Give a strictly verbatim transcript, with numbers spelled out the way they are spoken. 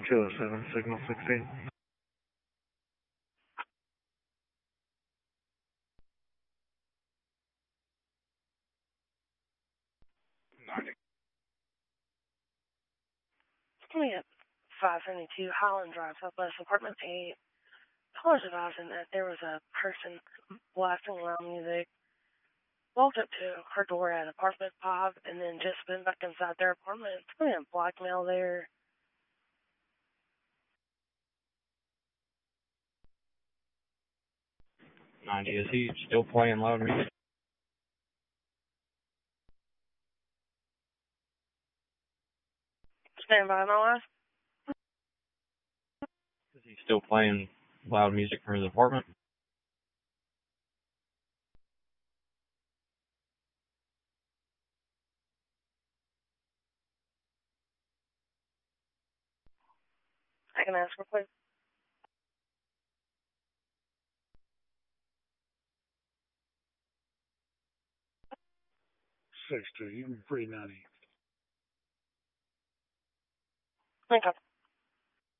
Kilo seven, signal sixteen. Me at five seventy-two Highland Drive, Southwest Apartment eight. Callers advising that there was a person blasting loud music. Walked up to her door at apartment five and then just went back inside their apartment. Somebody had blackmail there. ninety, is he still playing loud music? Stand by, my wife. Is he still playing loud music from his apartment? I can ask real quick. six two, you can free ninety. Okay.